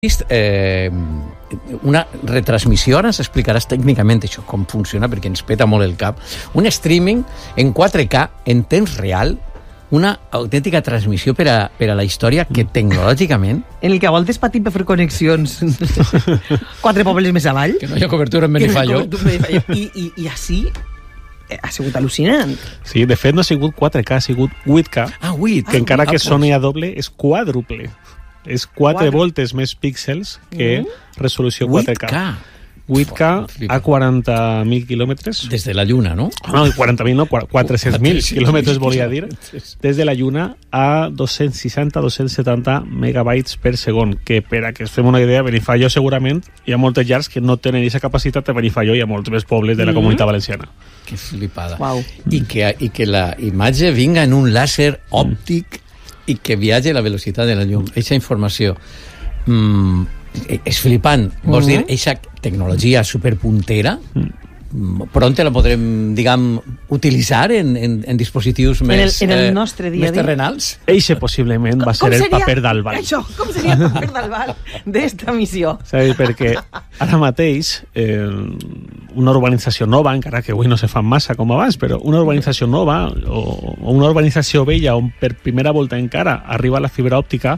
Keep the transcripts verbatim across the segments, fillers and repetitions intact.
vist eh, una retransmissió, ara ens explicaràs tècnicament això, com funciona, perquè ens peta molt el cap. Un streaming en quatre K, en temps real, una autèntica transmissió per a, per a la història que tecnològicament... En el que a voltes patim per fer connexions quatre pobles més avall. Que no hi ha cobertura en Benifallo. I, i, I així ha sigut al·lucinant. Sí, de fet no ha sigut quatre K, ha sigut vuit K. Ah, vuit. Que ah, encara ah, que soni a doble, és quàdruple. És quatre voltes més píxels que mm. resolució quatre K. vuit K. vuit K a quaranta mil quilòmetres. Des de la Lluna, no? No, quaranta mil no, quatre-cents mil quilòmetres volia dir. Des de la Lluna a dos-cents seixanta a dos-cents setanta megabytes per segon, que per a que es fem una idea, Benifallo segurament hi ha moltes llars que no tenen aquesta capacitat. A Benifallo hi ha molts més pobles de la mm. Comunitat Valenciana. Que flipada. Wow. I, que, I que la imatge vinga en un làser òptic mm. i que viatge a la velocitat de la llum. Eixa informació mm, és flipant. Vols mm -hmm. dir, eixa tecnologia superpuntera mm. pront la podrem, diguem, utilitzar en, en, en dispositius més, en el, en el nostre dia més terrenals? Eixe possiblement va ser el paper d'Albal. Això, com seria el paper d'Albal d'esta missió? Saps? Perquè ara mateix eh, una urbanització nova, encara que avui no se fan massa com abans, però una urbanització nova o, o una urbanització vella on per primera volta encara arriba la fibra òptica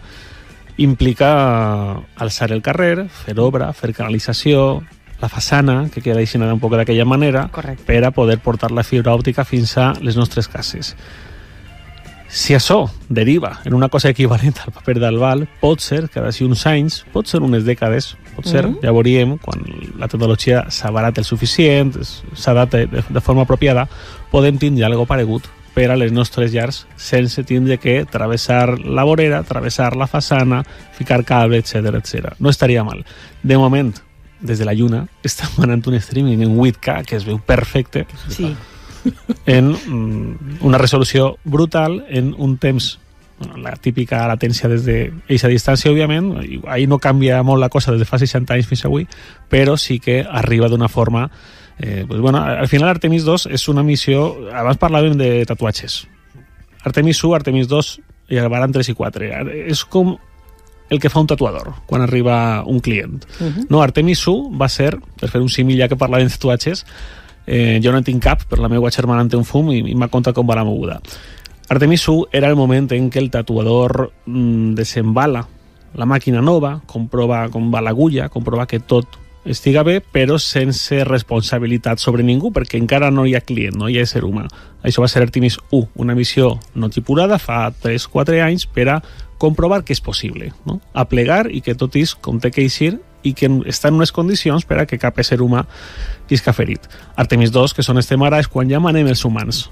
implica alçar el carrer, fer obra, fer canalització, la façana, que queda dissenyada un poc d'aquella manera. Correcte. Per a poder portar la fibra òptica fins a les nostres cases. Si això deriva en una cosa equivalent al paper d'Albal, pot ser que d'ací uns anys, pot ser unes dècades, pot ser, mm-hmm. ja veuríem, quan la tecnologia s'abarata el suficient, s'adapta de, de forma apropiada, podem tindre algo paregut per a les nostres llars sense tindre que travessar la vorera, travessar la façana, ficar cable, etcètera, etcètera. No estaria mal. De moment, des de la Lluna, estan manant un streaming en vuit K que es veu perfecte, sí. en mm, una resolució brutal, en un temps, bueno, la típica latència des d'aquesta distància, òbviament, ahí no canvia molt la cosa des de fa seixanta anys fins avui, però sí que arriba d'una forma... Eh, pues bueno, al final Artemis dos és una missió... Abans parlàvem de tatuatges. Artemis u, Artemis dos, i el Baran tres i quatre. És com el que fa un tatuador quan arriba un client. Uh-huh. No, Artemis u va ser, per fer un símil ja que parlàvem de tatuatges, eh, jo no en tinc cap, però la meva germana en té un fum i, i m'ha contat com va la moguda. Artemis u era el moment en què el tatuador mm, desembala la màquina nova, comprova com va l'agulla, comprova que tot estiga bé, però sense responsabilitat sobre ningú, perquè encara no hi ha client, no hi ha ésser humà. Això va ser Artemis u, una missió no tripulada fa tres quatre anys per a comprovar que és possible, no? A plegar i que tot és com té que eixir i que està en unes condicions per a que cap ésser humà isca ferit. Artemis dos, que és on estem ara, és quan ja manem els humans.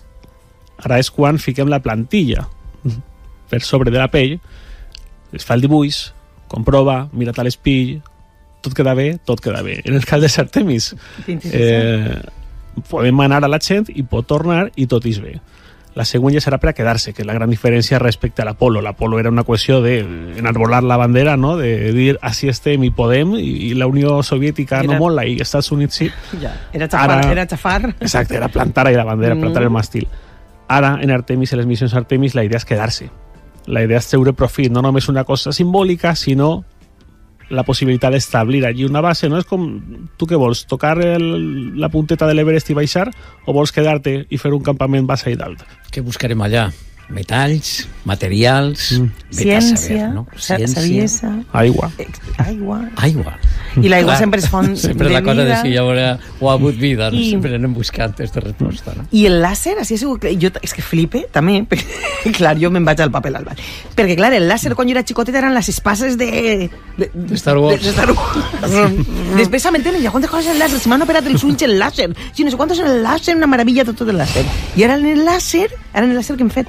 Ara és quan fiquem la plantilla per sobre de la pell, es fa el dibuix, comprova, mira't a l'espill, tot queda bé, tot queda bé. En el cas de Artemis, eh, podem manar a la gent i pot tornar i tot és bé. La següent ja serà per a quedar-se, que és la gran diferència respecte a l'Apolo. L'Apolo era una qüestió d'enarbolar la bandera, no? De dir, així estem i podem, i la Unió Soviètica era... no mola, i Estats Units sí. Ja, era xafar. Ara... Era xafar. Exacte, era plantar ahí la bandera, mm. plantar el màstil. Ara, en Artemis, en les missions Artemis, la idea és quedar-se. La idea és treure profit, no només una cosa simbòlica, sinó la possibilitat d'establir allí una base. No és com, tu què vols, tocar el, la punteta de l'Everest i baixar, o vols quedar-te i fer un campament base i dalt? Què buscarem allà? Metalls, materials, mm. ciència, saber, no? Ciència, saviesa, aigua. Aigua. Aigua. I l'aigua sempre és font sempre de la cosa vida. de si hi haurà o ha hagut vida, no? I... sempre anem buscant aquesta resposta. No? I el làser, així ha sigut... Jo, és que flipe, també, perquè, clar, jo me'n vaig al paper l'Albal. Perquè, clar, el làser, quan jo era xicoteta, eren les espases de... De, de Star Wars. De, de Star Wars. Després m'entenen, ja quantes coses el làser, si m'han operat els ulls el làser, si no sé quantos el làser, una meravella tot, tot el làser. I ara en el làser, ara en el làser que hem fet?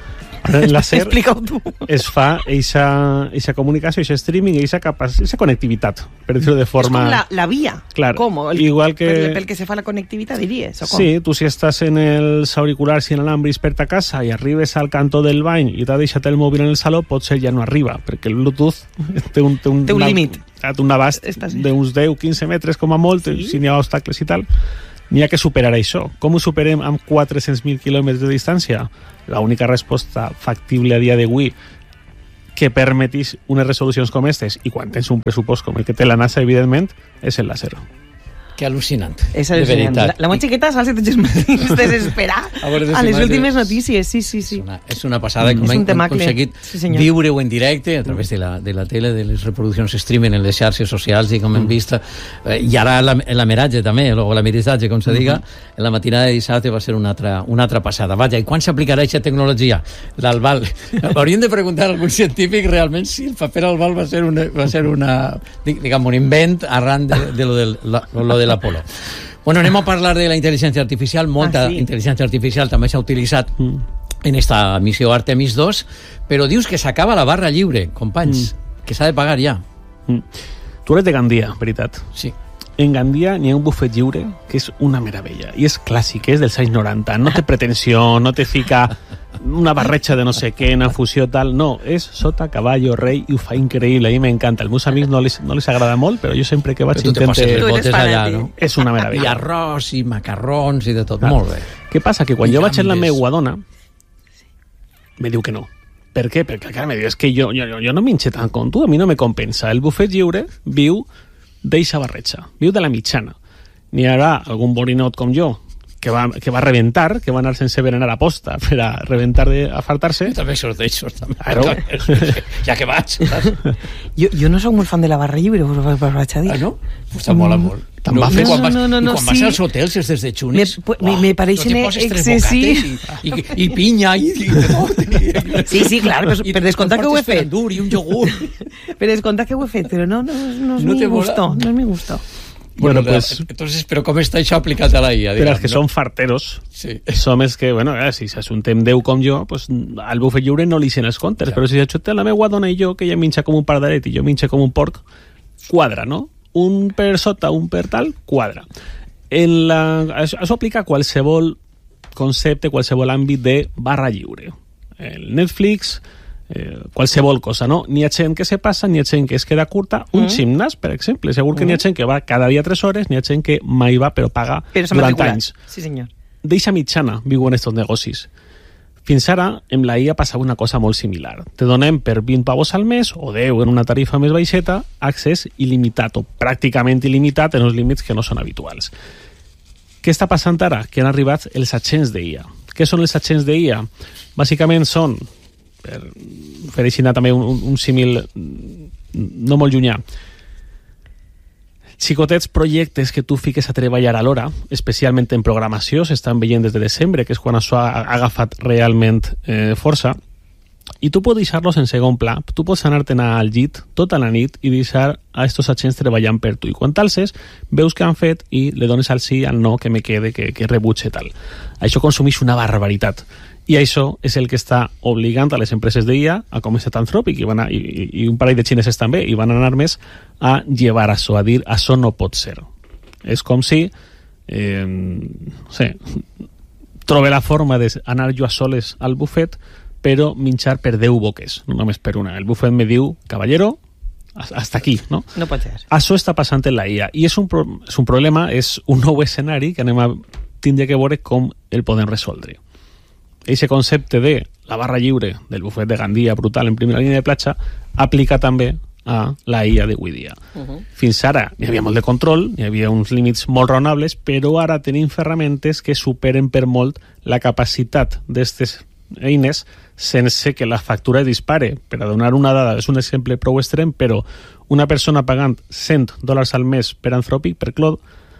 El làser Explica-ho tu. Es fa eixa comunicació, eixa streaming, eixa connectivitat, per dir-ho de forma... És com la, la via. Clar, com? El, igual que... Per, pel que se fa la connectivitat, diries? O com? Sí, tu si estàs en els auriculars i en l'alambris per ta casa i arribes al cantó del bany i t'ha deixat el mòbil en el saló, potser ja no arriba, perquè el Bluetooth té un, té un, té un una, límit. Té un abast d'uns deu a quinze metres com a molt, sí? Si n'hi ha obstacles i tal. N'hi ha que superar això. Com ho superem amb quatre-cents mil quilòmetres de distància? L'única resposta factible a dia d'avui que permetís unes resolucions com aquestes, i quan tens un pressupost com el que té la NASA, evidentment, és el láser. Que al·lucinant. És al·lucinant. La, la monxiqueta s'ha de tots els matins desesperar a, a les últimes notícies. Sí, sí, sí. És una, és una passada mm. com hem aconseguit sí, viure-ho en directe a través de la, de la tele, de les reproduccions streaming en les xarxes socials i com mm. hem vist. Eh, I ara la, la meratge també, o la meritatge, com se diga, mm. en la matinada de dissabte va ser una altra, una altra passada. Vaja, i quan s'aplicarà aquesta tecnologia? L'Albal. Hauríem de preguntar a algun científic realment si el paper Albal va ser una, va ser una diguem, un invent arran de, de lo del la, lo de l'Apolo. Bueno, anem a parlar de la intel·ligència artificial. Molta ah, sí. intel·ligència artificial també s'ha utilitzat mm. en esta missió Artemis dos, però dius que s'acaba la barra lliure, companys, mm. que s'ha de pagar ja. Mm. Tu eres de Gandia, veritat? Sí. En Gandia n'hi ha un bufet lliure que és una meravella, i és clàssic, és dels anys noranta, no té pretensió, no te fica una barreja de no sé què, una fusió tal, no, és sota caballo, rei, i ho fa increïble, a mi m'encanta. Els meus amics no les, no les agrada molt, però jo sempre que vaig intento... allà, no? És una meravella. I arròs, i macarrons, i de tot, ah. molt bé. Què passa? Que quan I jo vaig amb la meva dona, me diu que no. Per què? Perquè, clar, me diu, és que jo, jo, jo no minxe tant com tu, a mi no me compensa. El bufet lliure viu d'eixa barreja, viu de la mitjana. N'hi haurà algun borinot com jo que va, que va reventar, que va anar sense berenar a posta per a reventar de afartar-se. Jo també sóc d'eixos, també. Claro. Ja que vaig. jo, jo no sóc molt fan de la barra lliure, us ho vaig a dir. Ah, no? Pues te mola molt. Te'n no, va fer... No, no, no, no, no, quan vas sí. als hotels és des de xunes, me, me, me pareixen no excessius. I, i, i pinya, i, i tot. I, sí, sí, clar, per, per descomptar que ho he fet. I un iogurt. Per descomptar que ho he fet, però no, no, no és no mi gusto, no és mi gusto. Bueno, bueno, pues, entonces, però com està això aplicat a la I A? Però els que no? Són farteros, sí. Som els que, bueno, eh, si s'assuntem deu com jo, pues, al bufet lliure no li sent els comptes, ja. Però si s'ajuntem la meva dona i jo, que ella minxa com un pardaret i jo minxa com un porc, quadra, no? Un per sota, un per tal, quadra. En la, això, això aplica a qualsevol concepte, qualsevol àmbit de barra lliure. El Netflix... Eh, qualsevol cosa, no? N'hi ha gent que se passa, n'hi ha gent que es queda curta, un mm. gimnàs, per exemple, segur que mm. n'hi ha gent que va cada dia tres hores, n'hi ha gent que mai va, però paga però durant anys. Sí, senyor. D'eixa mitjana viuen estos negocis. Fins ara, amb la I A passava una cosa molt similar. Te donem per vint pavos al mes, o deu en una tarifa més baixeta, accés il·limitat, o pràcticament il·limitat en els límits que no són habituals. Què està passant ara? Que han arribat els agents d'I A. Què són els agents d'I A? Bàsicament són, per ofereixi també un, un, un símil no molt llunyà, xicotets projectes que tu fiques a treballar alhora, especialment en programació, s'estan veient des de desembre, que és quan això ha agafat realment eh, força, i tu pots deixar-los en segon pla. Tu pots anar-te'n al llit tota la nit i deixar a estos agents treballant per tu. I quan t'alces, veus què han fet i le dones al sí, al no, que me quede, que, que rebutge tal. Això consumeix una barbaritat. I això és el que està obligant a les empreses d'I A a començar Anthropic i, van a, i, i un parell de xineses també, i van anar més a llevar això, a dir això no pot ser. És com si eh, no sé, trobe la forma d'anar jo a soles al bufet, però minxar per deu boques, no només per una. El bufet me diu, caballero, hasta aquí, no? No pot ser. Això està passant en la I A, i és un, pro és un problema, és un nou escenari que anem a tindre que veure com el podem resoldre. Eixe concepte de la barra lliure del bufet de Gandia brutal en primera línia de platja aplica també a la I A d'avui dia. Uh -huh. Fins ara hi havia molt de control, hi havia uns límits molt raonables, però ara tenim ferramentes que superen per molt la capacitat d'aquestes eines sense que la factura dispare. Per a donar una dada, és un exemple prou extrem, però una persona pagant cent dòlars al mes per Anthropic, per Claude,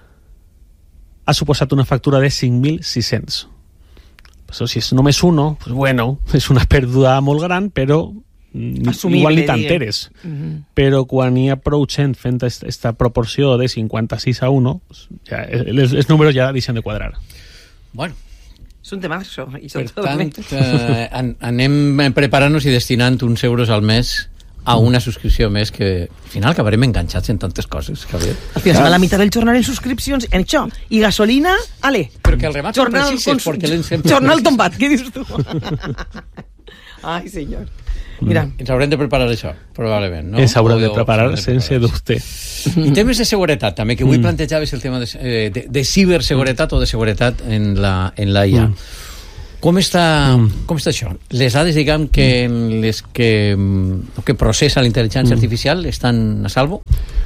ha suposat una factura de cinc mil sis-cents. Pues, si és només uno, pues bueno, és una pèrdua molt gran, però assumible, igual ni t'enteres. Uh -huh. Però quan hi ha prou gent fent aquesta proporció de cinquanta-sis a uno, pues ja, els, els números ja deixen de quadrar. Bueno, és un tema, això. I per tant, eh, an anem preparant-nos i destinant uns euros al mes a una subscripció més que al final acabarem enganxats en tantes coses, Javier. Al final se va la meitat del jornal en subscripcions, en això, i gasolina, ale. Però que el remat són precises, perquè l'hem sempre... Jornal tombat, què dius tu? Ai, senyor. Mira. Ens haurem de preparar això, probablement, no? Ens haurem de preparar de sense dubte. I temes de seguretat, també, que avui mm. plantejaves el tema de, eh, de, de ciberseguretat o de seguretat en la, en la I A. Mm. Com està, mm. com està això? Les dades, diguem, que les que, que processa la intel·ligència mm. artificial estan a salvo?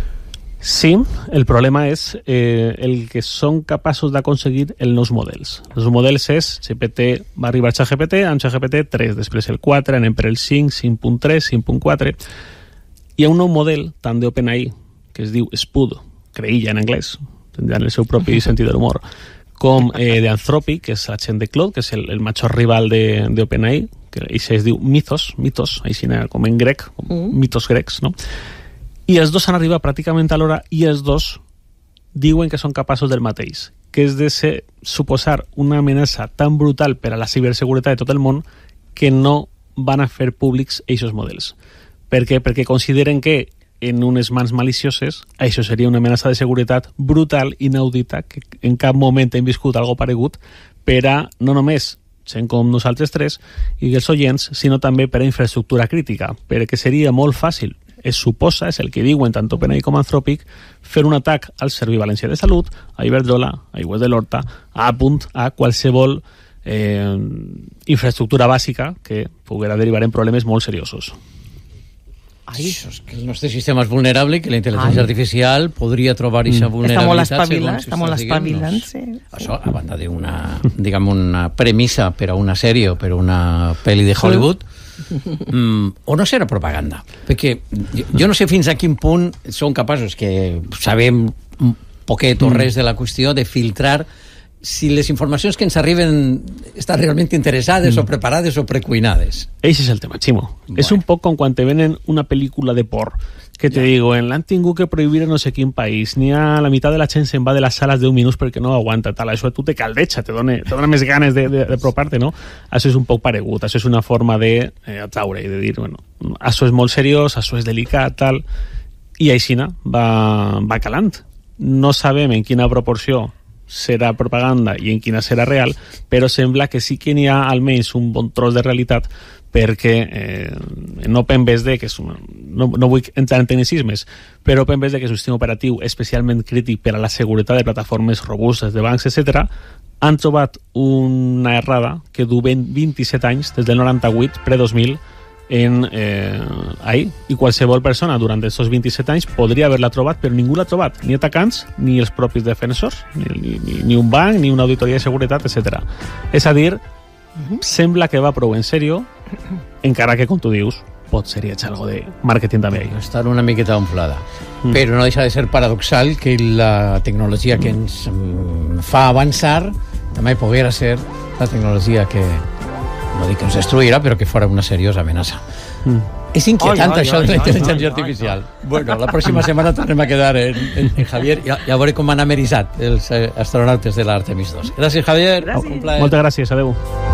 Sí, el problema és eh, el que són capaços d'aconseguir els nous models. Els models és, G P T va arribar a ChatGPT, amb ChatGPT tres, després el quatre, anem per el cinc, cinc punt tres, cinc punt quatre. Hi ha un nou model, tant d'OpenAI, que es diu Spud, creïlla en anglès, tindran el seu propi sentit de l'humor, com eh, d'Anthropic, que és la gent de Claude, que és el, el major rival d'OpenAI, que això es diu Mythos, Mythos, així com en grec, mm. mitos grecs, no? I els dos han arribat pràcticament alhora i els dos diuen que són capaços del mateix, que és de ser, suposar una amenaça tan brutal per a la ciberseguretat de tot el món que no van a fer públics aquests models. Per què? Perquè consideren que en unes mans malicioses, això seria una amenaça de seguretat brutal, inaudita, que en cap moment hem viscut algo paregut, per a no només gent com nosaltres tres i els oients, sinó també per a infraestructura crítica, perquè seria molt fàcil, es suposa, és el que diuen tant OpenAI com Anthropic, fer un atac al Servei Valencià de Salut, a Iberdrola, a Aigües de l'Horta, a Apunt, a qualsevol eh, infraestructura bàsica que poguera derivar en problemes molt seriosos. Ai, això és que el nostre sistema és vulnerable i que la intel·ligència Ai. artificial podria trobar aquesta mm. vulnerabilitat. Està molt espavilant, està molt espavilant, sí. Això, a banda d'una, diguem, una premissa per a una sèrie o per a una pel·li de Hollywood, mm, o no serà propaganda? Perquè jo, jo no sé fins a quin punt són capaços, que sabem un poquet o res de la qüestió, de filtrar si les informacions que ens arriben estan realment interessades mm. o preparades o precuinades. Ese és el tema, Ximo. Bueno. És un poc com quan te venen una pel·lícula de por, que te ja. digo, en l'han tingut que prohibir en no sé quin país, ni a la meitat de la gent se'n va de les sales deu minuts perquè no aguanta, tal. Això a tu te caldeja, te dona, te dona més ganes d'apropar-te, no? Això és un poc paregut, això és una forma de eh, atraure i de dir, bueno, això és molt seriós, això és delicat, tal, i aixina va, va calant. No sabem en quina proporció serà propaganda i en quina serà real, però sembla que sí que n'hi ha almenys un bon tros de realitat, perquè eh, en OpenBSD, que és una, no, no vull entrar en tecnicismes, però OpenBSD, que és un sistema operatiu especialment crític per a la seguretat de plataformes robustes, de bancs, etcètera, han trobat una errada que du vint-i-set anys, des del noranta-vuit, pre-dos mil, en eh, ahí, i qualsevol persona durant aquests vint-i-set anys podria haver-la trobat, però ningú l'ha trobat, ni atacants ni els propis defensors, ni, ni, ni un banc, ni una auditoria de seguretat, etcètera. És a dir, uh-huh. sembla que va prou en sèrio, encara que, com tu dius, pot ser hecho algo de marketing també. Estar una miqueta inflada. Mm. Però no deixa de ser paradoxal que la tecnologia que ens fa avançar també poguera ser la tecnologia que, no dic que ens destruirà, però que fora una seriosa amenaça. Mm. És inquietant oi, oi, això oi, de la intel·ligència artificial. Bueno, la pròxima setmana tornem a quedar en, en, en Javier i a, i a veure com han ameritzat els eh, astronautes de l'Artemis dos. Gràcies, Javier. Gràcies. Un plaer. Moltes gràcies, adeu.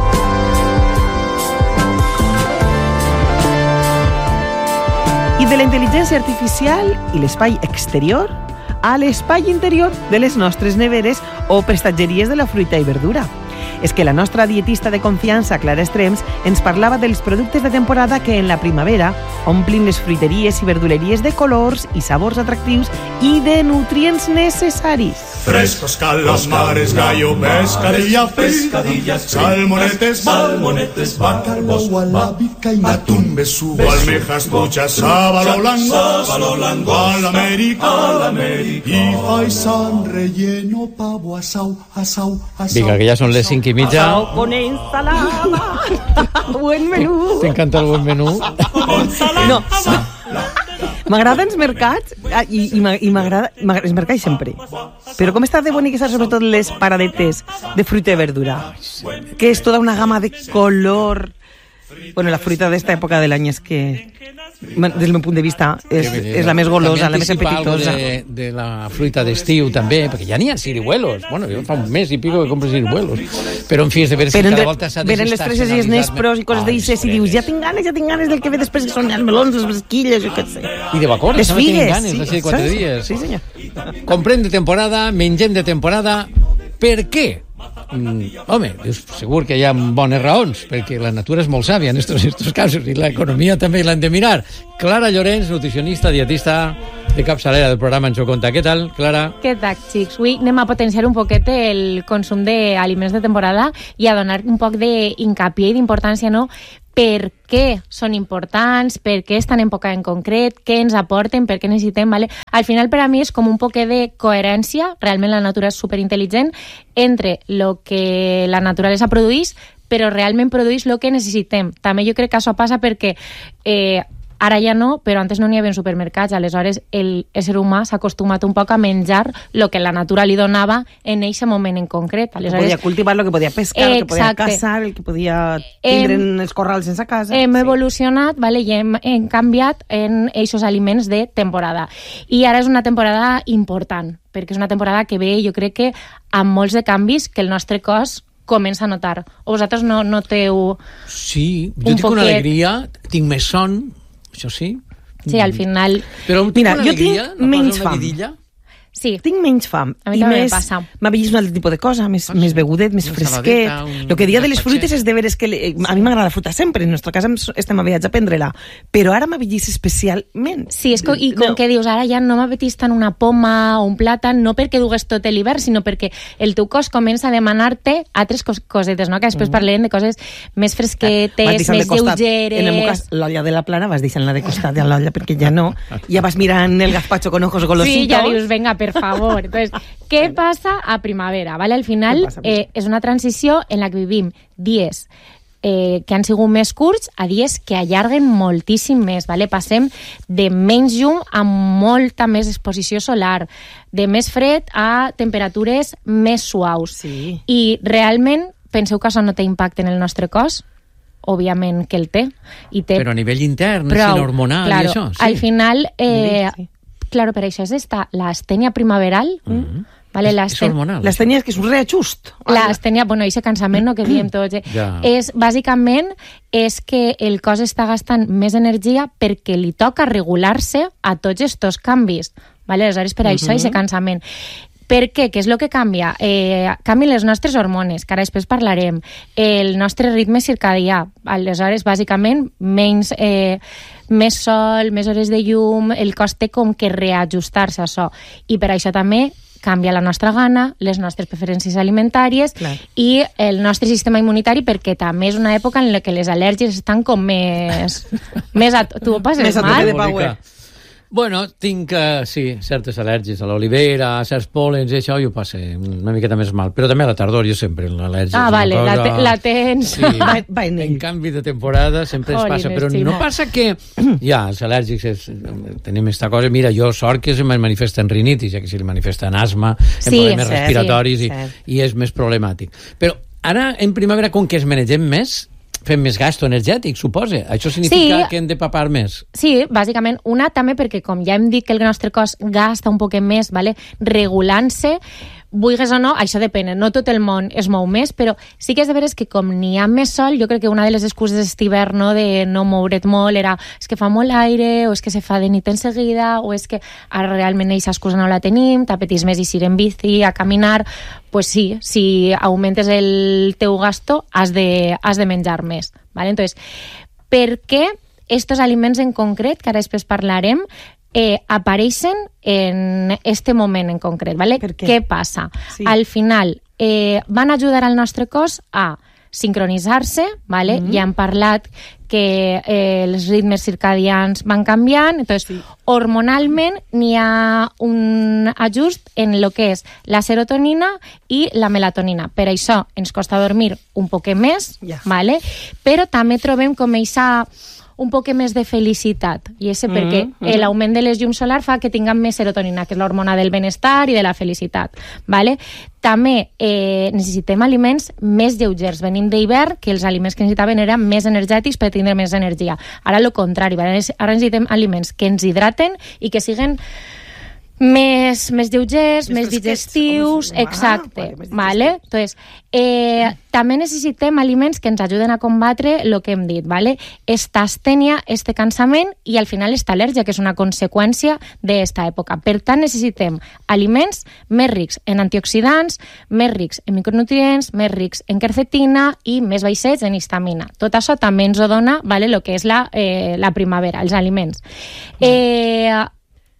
I de la intel·ligència artificial i l'espai exterior a l'espai interior de les nostres neveres o prestatgeries de la fruita i verdura. És que la nostra dietista de confiança, Clara Estrems, ens parlava dels productes de temporada que en la primavera omplin les fruiteries i verduleries de colors i sabors atractius i de nutrients necessaris. Frescos calamares, gallo, pescadilla, pescadillas, salmonetes, salmonetes, bacalbos, gualabica y atún, besugo, almejas, truchas, sábalo blanco, gualamérica, y faisán relleno, pavo, asau, asau, asau. Vinga, que ja són les cinc i mitja. Asau con ensalada. Buen menú. T'encanta el buen menú? No. M'agraden els mercats i, i m'agrada els mercats sempre, però com està de boniques sobretot les paradetes de fruita i verdura, que és tota una gamma de color. Bueno, la fruita d'esta època de l'any és que, des del meu punt de vista, és, és la més golosa, la més apetitosa. De, de la fruita d'estiu també, perquè ja n'hi ha ciruelos. Bueno, jo fa un mes i pico que compro ciruelos. Però en fi, és de veure si cada volta s'ha desestacionalitzat. Venen les freses i els nespros i coses d'aixes i dius, ja tinc ganes, ja tinc ganes del que ve després, que són els melons, les bresquilles, jo què sé. I de bacores, les figues. Ganes, sí, de quatre dies. Sí, senyor. Comprem de temporada, mengem de temporada. Per què? Mm, home, segur que hi ha bones raons, perquè la natura és molt sàvia en estos, estos casos i l'economia també l'han de mirar. Clara Llorenç, nutricionista, dietista, de capçalera del programa Ens ho conta. Què tal, Clara? Què tal, xics? Avui anem a potenciar un poquet el consum d'aliments de temporada i a donar un poc d'incapié i d'importància, no?, per què són importants, per què estan en època en concret, què ens aporten, per què necessitem, ¿vale? Al final, per a mi, és com un poquet de coherència, realment la natura és superintel·ligent, entre el que la naturalesa produeix, però realment produeix el que necessitem. També jo crec que això passa perquè eh, ara ja no, però antes no n'hi havia supermercats, aleshores l'ésser humà s'ha acostumat un poc a menjar el que la natura li donava en aquest moment en concret. Aleshores, que podia cultivar, el que podia pescar, el que podia caçar, el que podia tindre en els corrals sense casa. Hem sí. evolucionat, vale, i hem, hem canviat en aquests aliments de temporada. I ara és una temporada important, perquè és una temporada que ve, jo crec que amb molts de canvis que el nostre cos comença a notar. O vosaltres no noteu... Sí, jo tinc una alegria, tinc més son, això sí. Sí, al final... Però tinc Mira, una jo alegria, tinc menys fam. Vidilla. Sí. Tinc menys fam. A mi I també més, passa. m'ha vist un altre tipus de cosa, més, Ah, més sí. begudet, més Una fresquet. saladeta, un El que dia de les gazpachet. fruites és de veres que... Le, a mi m'agrada la fruita sempre, en nostre cas estem aviats a prendre-la, però ara m'ha vist especialment. Sí, és que, i com No. que dius, ara ja no m'apetís tant una poma o un plàtan, no perquè dugues tot l'hivern, sinó perquè el teu cos comença a demanar-te altres cos cosetes, no? Que després mm. parlem de coses més fresquetes, Vas deixant més de costat. lleugeres... En el meu cas, l'olla de la plana, vas deixant-la de costat de l'olla perquè ja no. Ja vas mirant el gazpacho con ojos golositos. Sí, ja dius, venga, per favor. Entonces, què passa a primavera? ¿Vale? Al final, eh, és una transició en la que vivim dies eh, que han sigut més curts a dies que allarguen moltíssim més. ¿Vale? Passem de menys llum a molta més exposició solar, de més fred a temperatures més suaus. Sí. I realment, penseu que això no té impacte en el nostre cos? Òbviament que el té. I té Però a nivell intern, prou, és hormonal claro, i això. Sí. Al final, eh, Sí. claro, per això és esta, l'astènia primaveral, Mhm. vale, És l'astènia... hormonal. Les tenies que és un reajust. L'astènia, bueno, aquest cansament no, que diem tots, eh? Ja. és, bàsicament és que el cos està gastant més energia perquè li toca regular-se a tots aquests canvis. Vale? Aleshores, per això, aquest cansament. Per què? Què és el que canvia? Eh, canvien les nostres hormones, que ara després parlarem, el nostre ritme circadià. Aleshores, bàsicament, menys, eh, més sol, més hores de llum, el cos té com que reajustar-se a això. I per això també canvia la nostra gana, les nostres preferències alimentàries Clar. i el nostre sistema immunitari, perquè també és una època en la que les al·lèrgies estan com més... més a... Tu ho passes Més a tope mal? de power. Bueno, tinc, uh, sí, certes al·lèrgies a l'olivera, a certs pòlens i això, jo passo una miqueta més mal. Però també a la tardor, jo sempre, l'al·lèrgia Ah, és una vale, cosa... la, te, la tens... Sí, Va, va en ell. en canvi de temporada sempre ens Jolines, passa, però sí, no no. passa que... Ja, els al·lèrgics és, tenim esta cosa... Mira, jo sort que se me manifesta en rinitis, ja que si li manifesta en asma, en Sí, problemes cert, respiratoris sí, i, cert. i és més problemàtic. Però ara, en primavera, com que es manegem més, fem més gasto energètic, suposa. Això significa Sí. que hem de papar més. Sí, bàsicament, una també perquè, com ja hem dit que el nostre cos gasta un poquet més, vale? Regulant-se, vulguis o no, això depèn, no tot el món es mou més, però sí que és de veres que com n'hi ha més sol, jo crec que una de les excuses d'aquest hivern, no, de no moure't molt era és que fa molt aire, o és que se fa de nit en seguida, o és que ara realment aquesta excusa no la tenim, t'apetís més i ir en bici, a caminar, pues sí, si augmentes el teu gasto has de, has de menjar més. ¿Vale? Entonces, per què estos aliments en concret, que ara després parlarem, eh, apareixen en este moment en concret, ¿vale? Per què? Què passa? Sí. Al final, eh, van ajudar al nostre cos a sincronitzar-se, ¿vale? Mm-hmm. Ja hem parlat que eh, els ritmes circadians van canviant, entonces, sí. hormonalment n'hi ha un ajust en lo que és la serotonina i la melatonina. Per això ens costa dormir un poquet més, Ja. ¿vale? Però també trobem com eixa un poc més de felicitat, i és Mm-hmm, perquè mm-hmm. l'augment de les llums solar fa que tinguem més serotonina, que és l'hormona del benestar i de la felicitat. ¿Vale? També eh, necessitem aliments més lleugers. Venim d'hivern, que els aliments que necessitaven eren més energètics per tindre més energia. Ara el contrari, ara necessitem aliments que ens hidraten i que siguen més, més lleugers, Més més fresquets, digestius, com es- exacte. Ah, vale, més vale? Entonces, eh, també necessitem aliments que ens ajuden a combatre el que hem dit, ¿vale? Esta astènia, este cansament i al final esta al·lèrgia, que és una conseqüència d'esta època. Per tant, necessitem aliments més rics en antioxidants, més rics en micronutrients, més rics en quercetina i més baixets en histamina. Tot això també ens ho dona, ¿vale? Lo que és la, eh, la primavera, els aliments. Eh,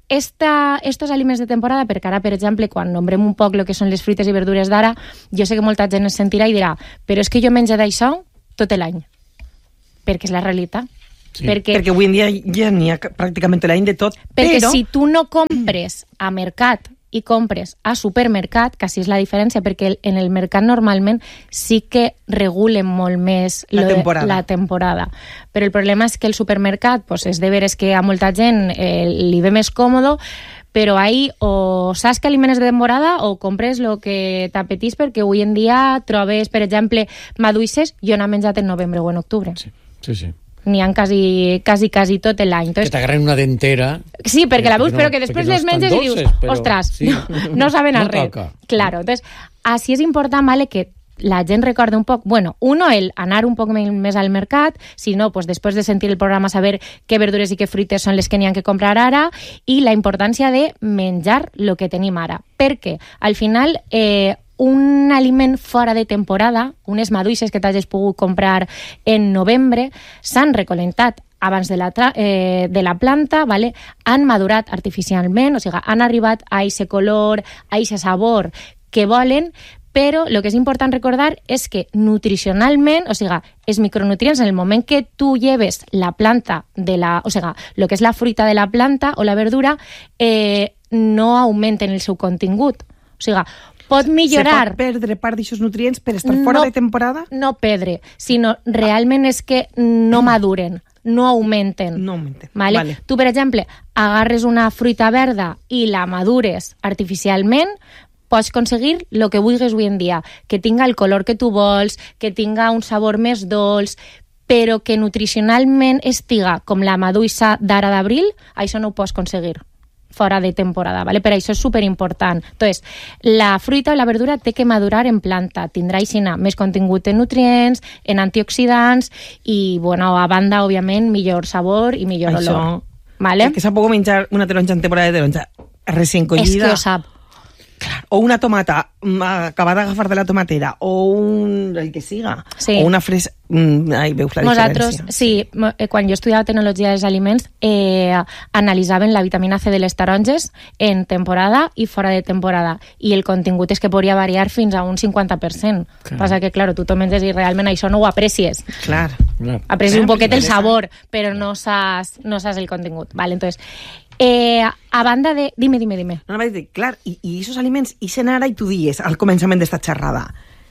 esta, estos aliments de temporada, perquè ara, per exemple, quan nombrem un poc el que són les fruites i verdures d'ara, jo sé que molta gent es sentirà i dirà, però és que jo menjo d'això tot l'any, perquè és la realitat. Sí. Perquè, perquè avui en dia ja n'hi ha pràcticament l'any de tot. Perquè però... si tu no compres a mercat i compres a supermercat, que així és la diferència, perquè en el mercat normalment sí que regulen molt més la temporada. la temporada. Però el problema és que el supermercat, pues, és de veres que a molta gent eh, li ve més còmodo, però ahí o saps que aliments de temporada o compres el que t'apetís, perquè avui en dia trobes, per exemple, maduixes, jo n'he menjat en novembre o en octubre. Sí, sí, sí. N'hi ha quasi, quasi, quasi tot l'any. Que t'agarren una dentera. Sí, perquè la veus, no, però que després no les menges dolces, i dius, però, ostres, sí. no, no saben a no res. toca. Claro, entonces, així és important, vale, que la gent recorda un poc, bueno, uno, el anar un poc més al mercat, si no, pues després de sentir el programa saber què verdures i què fruites són les que n'hi ha que comprar ara, i la importància de menjar el que tenim ara. Perquè, al final, eh, un aliment fora de temporada, unes maduixes que t'hagis pogut comprar en novembre, s'han recolentat abans de la, eh, de la planta, vale? Han madurat artificialment, o sigui, han arribat a aquest color, a aquest sabor que volen, però el que és important recordar és que nutricionalment, o sigui, els micronutrients en el moment que tu lleves la planta de la, o sigui, el que és la fruita de la planta o la verdura, eh, no augmenten el seu contingut. O sigui, pot millorar... Se pot perdre part d'aixòs nutrients per estar fora no, de temporada? No perdre, sinó realment és que no maduren, no augmenten. No augmenten, vale? vale. Tu, per exemple, agarres una fruita verda i la madures artificialment, pots aconseguir el que vulguis avui en dia, que tinga el color que tu vols, que tinga un sabor més dolç, però que nutricionalment estiga com la maduixa d'ara d'abril, això no ho pots aconseguir fora de temporada, ¿vale? Per això és superimportant. Entonces, la fruita o la verdura té que madurar en planta, tindrà aixina més contingut en nutrients, en antioxidants i, bueno, a banda, òbviament, millor sabor i millor això, olor. ¿Vale? Que s'ha pogut menjar una taronja en temporada de taronja recient collida. És que ho sap. Clar. O una tomata acabada d'agafar de la tomatera, o un... el que siga, sí. O una fresa... Ai, veus la Nosaltres, diferència. sí, quan jo estudiava tecnologia dels aliments, eh, analitzaven la vitamina C de les taronges en temporada i fora de temporada, i el contingut és que podria variar fins a un cinquanta per cent. Clar. Passa que, clar, tu t'ho menges i realment això no ho aprecies. Clar. Aprecies un poquet el sabor, però no saps, no saps el contingut. Vale, entonces... Eh, a banda de... Dime, dime, dime. No, no, dir, clar, i, i esos aliments, i sen ara i tu dies al començament d'esta xerrada,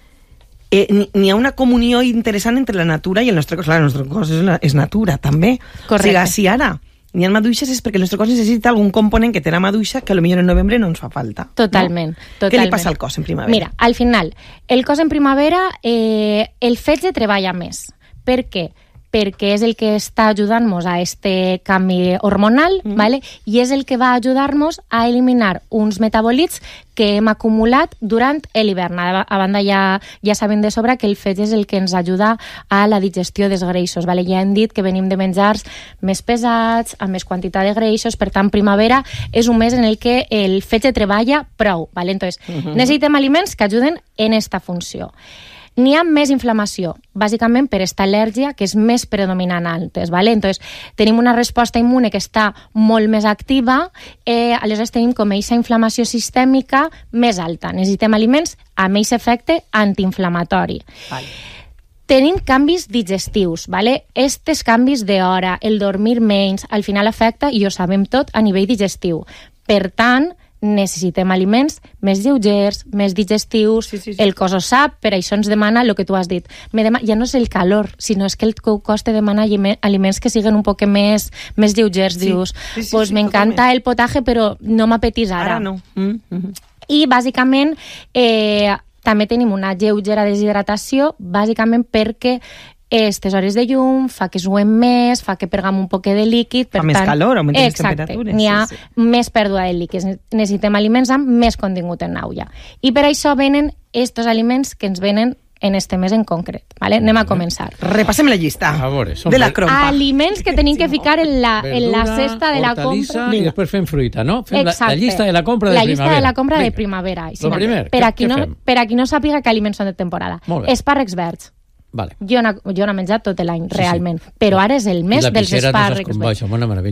eh, n'hi ha una comunió interessant entre la natura i el nostre cos. Clar, el nostre cos és, la, és natura, també. Correcte. O sigui, si ara n'hi ha maduixes és perquè el nostre cos necessita algun component que té la maduixa que potser en novembre no ens fa falta. Totalment, no? totalment. Què li passa al cos en primavera? Mira, al final, el cos en primavera, eh, el fetge treballa més. Per què? Perquè és el que està ajudant-nos a este canvi hormonal, mm. ¿vale? I és el que va ajudar-nos a eliminar uns metabòlits que hem acumulat durant l'hivern. A, a banda, ja, ja sabem de sobre que el fetge és el que ens ajuda a la digestió dels greixos. ¿vale? Ja hem dit que venim de menjars més pesats, amb més quantitat de greixos, per tant, primavera és un mes en el que el fetge treballa prou. ¿vale? Entonces, mm-hmm. necessitem aliments que ajuden en esta funció. N'hi ha més inflamació, bàsicament per esta al·lèrgia que és més predominant antes, ¿vale? Entonces, tenim una resposta immune que està molt més activa, eh, aleshores tenim com aquesta inflamació sistèmica més alta. Necessitem aliments amb aquest efecte antiinflamatori. Vale. Tenim canvis digestius, ¿vale? Estes canvis d'hora, el dormir menys, al final afecta, i ho sabem tot, a nivell digestiu. Per tant, necessitem aliments més lleugers, més digestius, sí, sí, sí. El cos ho sap, per això ens demana el que tu has dit. Me demana, ja no és el calor, sinó és que el cos te demana aliments que siguin un poc més, més lleugers, sí. Dius, sí, sí, pues sí, m'encanta el potaje, però no m'apetís ara. Ara no. Mm -hmm. I bàsicament eh, també tenim una lleugera deshidratació, bàsicament perquè aquestes hores de llum fa que suem més, fa que perdem un poc de líquid. Per fa tant, més calor, augmenta les temperatures. N'hi ha sí, sí. més pèrdua de líquids. Necessitem aliments amb més contingut en aigua. I per això venen estos aliments que ens venen en este mes en concret. ¿vale? Anem a començar. Repassem la llista a veure, de la crompa. Aliments que tenim que ficar en la, verdura, en la cesta de la compra. I després fem fruita, no? Fem la, la llista de la compra de la primavera. La llista de la compra de primavera. Lo primer, per, què, a qui què no, fem? per a qui no sàpiga que aliments són de temporada. Espàrrecs verds. Vale. Jo n'he menjat tot l'any, sí, realment. Sí. Però ara és el mes dels espàrrecs. I la pixera no saps com va, això, bona meravella.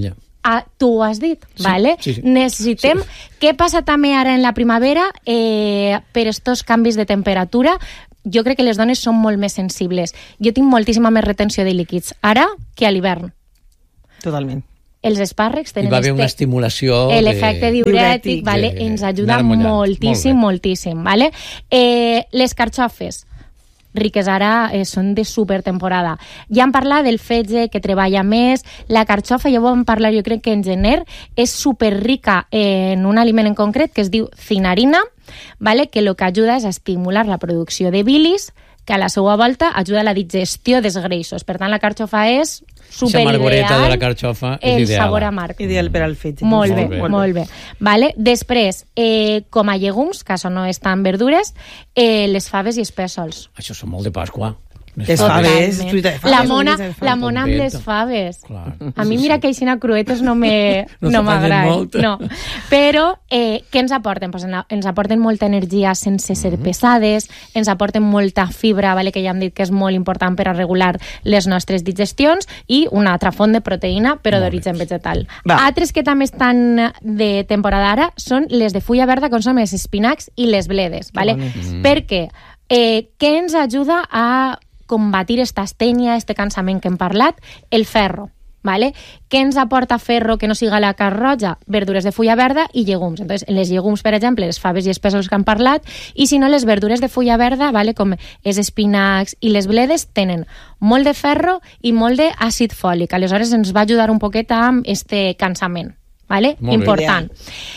Ah, tu ho has dit, Sí, vale? sí, sí. Necessitem... Sí. Què passa també ara en la primavera eh, per estos canvis de temperatura? Jo crec que les dones són molt més sensibles. Jo tinc moltíssima més retenció de líquids ara que a l'hivern. Totalment. Els espàrrecs tenen Hi va haver este, una estimulació... l'efecte de... diurètic, diurètic, vale? de- Ens ajuda d'anar mullant. moltíssim, Molt moltíssim. Vale? Eh, les carxofes, riques ara, eh, són de supertemporada. Ja hem parlat del fetge, que treballa més. La carxofa, ja ho vam parlar, jo crec que en gener, és superrica en un aliment en concret que es diu cinarina, vale? Que el que ajuda és a estimular la producció de bilis, que a la seva volta ajuda a la digestió dels greixos. Per tant, la carxofa és Aquesta superideal. margoreta de la carxofa és el ideal. sabor amarg. Ideal per al fetge. Molt bé, Molt bé. molt bé. Vale? Després, eh, com a llegums, que això no és tan verdures, eh, les faves i els pèsols. Això són molt de Pasqua. Les faves, Totalment. fruita de faves. La mona, fruita de faves. la mona amb Bombeta. les faves. Clar. A mi, mira que aixina cruetes no me- No no se tallen m'agraden. molt. No. Però eh, què ens aporten? Pues en- ens aporten molta energia sense ser pesades, ens aporten molta fibra, vale, que ja hem dit que és molt important per a regular les nostres digestions, i una altra font de proteïna, però Molt d'origen vegetal. Va. Altres que també estan de temporada ara són les de fulla verda, com són els espinacs i les bledes. Vale? bones. Perquè eh, què ens ajuda a combatir esta astènia, este cansament que hem parlat? El ferro. Vale? Què ens aporta ferro que no siga la carn roja? Verdures de fulla verda i llegums. Entonces, les llegums, per exemple, les faves i els pèsols que han parlat, i si no, les verdures de fulla verda, vale? Com els espinacs i les bledes, tenen molt de ferro i molt d'àcid fòlic. Aleshores, ens va ajudar un poquet amb este cansament. Vale? Molt bé. Important.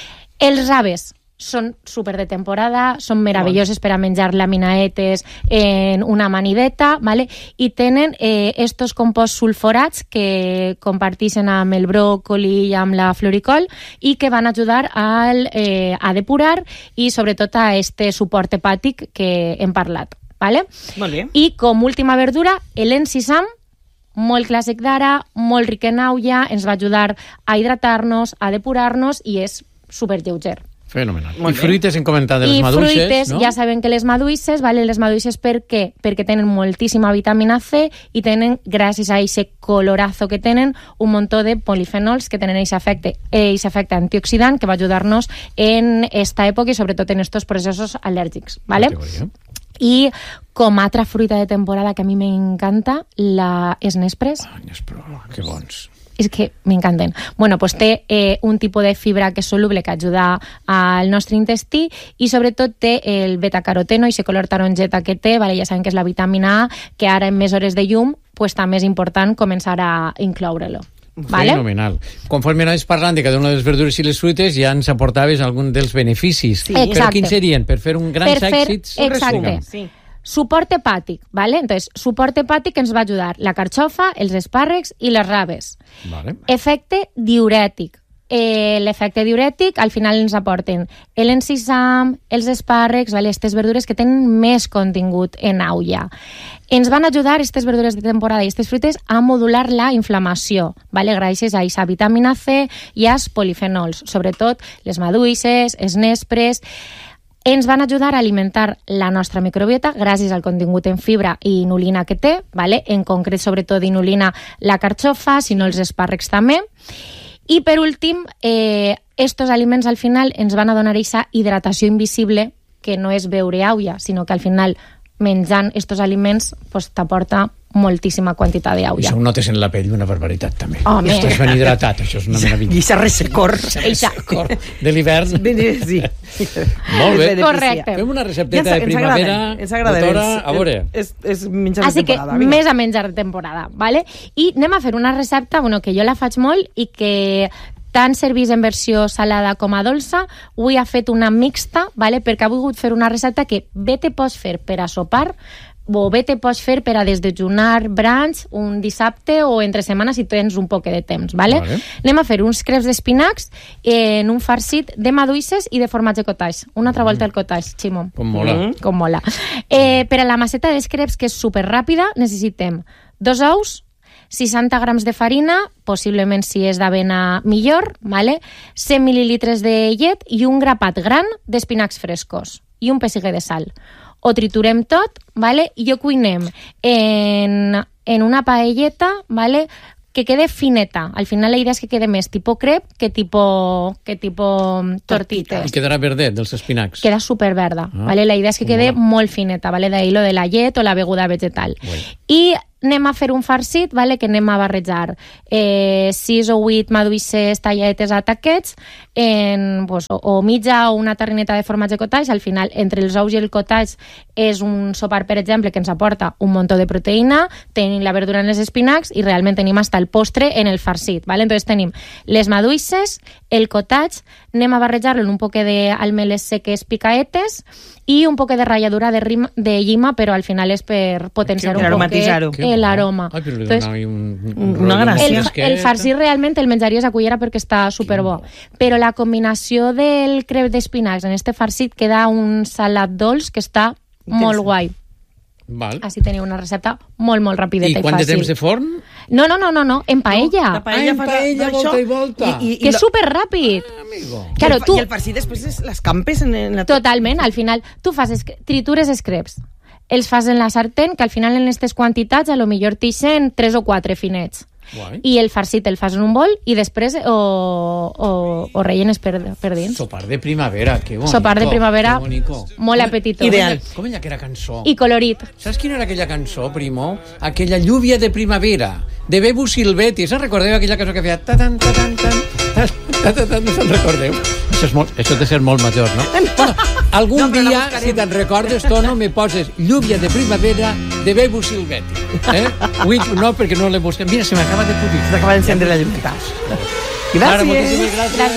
Els raves són super de temporada, són meravelloses per a menjar laminaetes en una amanideta, vale? I tenen eh, estos composts sulforats que comparteixen amb el bròcoli i amb la floricol, i que van ajudar al, eh, a depurar i sobretot a este suport hepàtic que hem parlat. Vale? Molt bé. I com última verdura, l'encissam, molt clàssic d'ara, molt ric en aulla, ens va ajudar a hidratar-nos, a depurar-nos, i és superlleuger. Fenomenal. Molt I bé. fruites hem comentat de les I maduixes, fruites, no? ja sabem que les maduixes, vale? Les maduixes per què? Perquè tenen moltíssima vitamina C i tenen, gràcies a aquest colorazo que tenen, un muntó de polifenols que tenen aquest efecte, aquest efecte antioxidant que va ajudar-nos en esta època i sobretot en estos processos al·lèrgics. Vale? Categoria. I com a altra fruita de temporada que a mi m'encanta, la és nespres. Anyes, però que bons. És que m'encanten. Bueno, pues té eh, un tipus de fibra que és soluble que ajuda al nostre intestí, i sobretot té el betacaroteno, i ese color taronjeta que té, vale? Ja sabem que és la vitamina A, que ara en més hores de llum pues, també és important començar a incloure-lo. Vale? Fenomenal. Conforme anaves parlant de cada una de les verdures i les fruites, ja ens aportaves algun dels beneficis. Sí. Però Exacte. quins serien? Per fer un grans Per fer- èxits? exacte. Sí. Suport hepàtic, ¿vale? Entonces, suport hepàtic ens va ajudar la carxofa, els espàrrecs i les raves. Vale. Efecte diurètic. Eh, L'efecte diurètic al final ens aporten l'encissam, els espàrrecs, vale? Aquestes verdures que tenen més contingut en aulla. Ens van ajudar aquestes verdures de temporada i aquestes fruites a modular la inflamació, vale? Gràcies a aquesta vitamina C i als polifenols, sobretot les maduixes, els nespres. Ens van ajudar a alimentar la nostra microbiota gràcies al contingut en fibra i inulina que té, vale? En concret, sobretot, inulina la carxofa, si no els espàrrecs també. I, per últim, eh, estos aliments al final ens van a donar aquesta hidratació invisible, que no és beure aulla, sinó que al final, menjant estos aliments, pues, t'aporta moltíssima quantitat d'aulla. Això ho notes en la pell, una barbaritat, també. Home. Estàs ben hidratat, això és una meravella. I s'ha ressecor. Eixa. De l'hivern. Sí. Molt bé. Correcte. Fem una recepteta Ja ens- de ens primavera. agraden, ens agraden. Doctora, És- a veure. És, és menjar de Així que temporada. vinga. més a menjar de temporada, ¿vale? I anem a fer una recepta, bueno, que jo la faig molt i que tant servís en versió salada com a dolça. Avui ha fet una mixta, ¿vale? Perquè ha volgut fer una recepta que bé te pots fer per a sopar, o bé te pots fer per a desdejunar brunch un dissabte o entre setmanes si tens un poc de temps, ¿vale? Vale. Anem a fer uns creps d'espinacs en un farcit de maduixes i de formatge cottage. Una altra volta al cottage, Ximo. Com mola. Mm. Com mola. Eh, per a la masseta dels creps, que és superràpida, necessitem dos ous, seixanta grams de farina, possiblement si és d'avena millor, ¿vale? cent mil·lilitres de llet i un grapat gran d'espinacs frescos i un pessiguer de sal. Ho triturem tot, ¿vale? I ho cuinem en, en una paelleta, ¿vale? que quede fineta. Al final la idea és que quede més tipo crep que tipo, que tipo tortita. I quedarà verdet dels espinacs. Queda superverda. Ah, ¿vale? La idea és que quede mola. molt fineta, ¿vale? d'ahí lo de la llet o la beguda vegetal. Bueno. I anem a fer un farcit, ¿vale? que anem a barrejar eh, sis o vuit maduixes talladetes a taquets en, pues, o, o mitja o una tarrineta de formatge cottage. Al final, entre els ous i el cottage és un sopar, per exemple, que ens aporta un muntó de proteïna, tenim la verdura en les espinacs i realment tenim hasta el postre en el farcit, ¿vale? Entonces tenim les maduixes, el cottage, anem a barrejar-lo en un poc de almeles seques picaetes i un poc de ratlladura de, rima, de llima, però al final és per potenciar Per un aromatitzar-ho. poc l'aroma. Ai, però li Entonces, dona un, un, una rotllo gràcia. el, fresquet. el farcit realment el menjaries a cullera perquè està superbo. Però la combinació del crep d'espinacs en este farcit queda un salat dolç que està molt guai. Val. Així teniu una recepta molt, molt rapideta I i, quant de fàcil. temps de forn? No, no, no, no, no, en paella. La paella, Ah, en fa- paella, fa volta això. i volta. I, i, Que i és lo- superràpid. Ah, amigo. Claro, I el, tu... I el farcit després és les campes en, en la... Totalment, al final tu fas es, tritures els creps, els fas en la sartén, que al final en aquestes quantitats a lo millor t'ixen tres o quatre finets. Guai. I el farcit el fas en un bol i després o, o, o rellenes per, per dins. Sopar de primavera, que bonico. Sopar de primavera, que bonico. molt Com- apetitós. Ideal. Com era aquella cançó? I colorit. Saps quina era aquella cançó, primo? Aquella lluvia de primavera, de Bebu Silvetti. Se'n recordeu aquella cançó que feia... Ta-tan, ta-tan, tan, ta ta ta no se'n recordeu? Això, és molt, això té de ser molt major, no? Bueno, algun No, però la dia, buscarem. si te'n recordes, Tono, me poses lluvia de primavera de Bebu Silvetti. Eh? Avui no, perquè no l'he buscat. Mira, se m'acaba de pudir. S'acaba d'encendre la llum. Clara, Gràcies. moltíssimes gràcies. Gràcies.